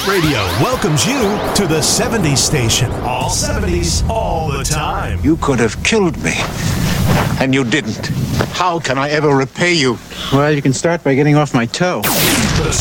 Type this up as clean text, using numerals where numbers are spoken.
Hit Radio welcomes you to the 70s station. All 70s, all the time. You could have killed me, and you didn't. How can I ever repay you? Well, you can start by getting off my toe. The